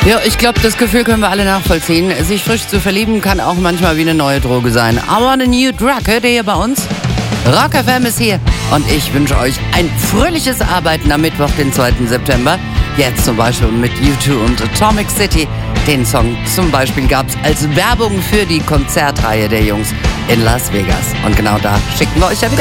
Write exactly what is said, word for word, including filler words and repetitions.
Ja, ich glaube, das Gefühl können wir alle nachvollziehen. Sich frisch zu verlieben kann auch manchmal wie eine neue Droge sein. I want a new drug, hört ihr hier bei uns? Rock F M ist hier und ich wünsche euch ein fröhliches Arbeiten am Mittwoch, den zweiten September. Jetzt zum Beispiel mit U zwei und Atomic City. Den Song zum Beispiel gab es als Werbung für die Konzertreihe der Jungs in Las Vegas. Und genau da schicken wir euch ja wieder